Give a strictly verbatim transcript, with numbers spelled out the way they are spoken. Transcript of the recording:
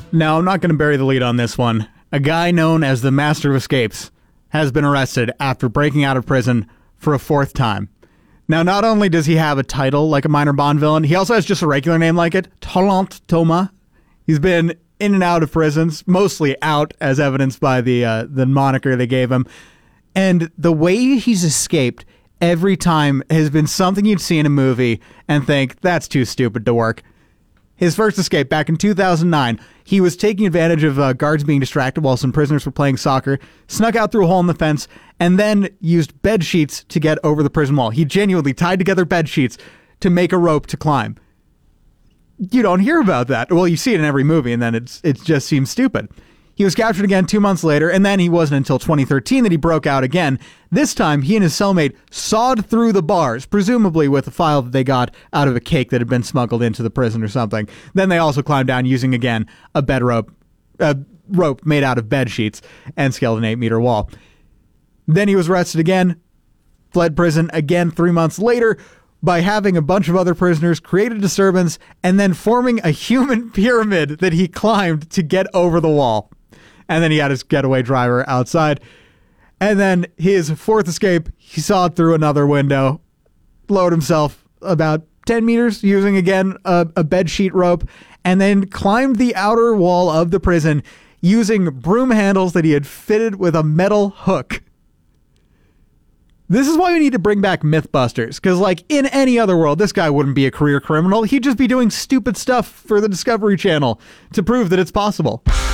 Now, I'm not going to bury the lead on this one. A guy known as the Master of Escapes has been arrested after breaking out of prison for a fourth time. Now, not only does he have a title like a minor Bond villain, he also has just a regular name like it, Talent Thomas. He's been in and out of prisons, mostly out, as evidenced by the uh, the moniker they gave him. And the way he's escaped every time has been something you'd see in a movie and think, that's too stupid to work. His first escape back in two thousand nine, he was taking advantage of uh, guards being distracted while some prisoners were playing soccer, snuck out through a hole in the fence, and then used bed sheets to get over the prison wall. He genuinely tied together bed sheets to make a rope to climb. You don't hear about that. Well, you see it in every movie, and then it's it just seems stupid. He was captured again two months later, and then he wasn't until twenty thirteen that he broke out again. This time, he and his cellmate sawed through the bars, presumably with a file that they got out of a cake that had been smuggled into the prison or something. Then they also climbed down using, again, a bed rope, a rope made out of bed sheets, and scaled an eight-meter wall. Then he was arrested again, fled prison again three months later, by having a bunch of other prisoners create a disturbance and then forming a human pyramid that he climbed to get over the wall. And then he had his getaway driver outside. And then his fourth escape, he sawed through another window, lowered himself about ten meters using, again, a, a bedsheet rope, and then climbed the outer wall of the prison using broom handles that he had fitted with a metal hook. This is why we need to bring back Mythbusters, because, like, in any other world, this guy wouldn't be a career criminal. He'd just be doing stupid stuff for the Discovery Channel to prove that it's possible.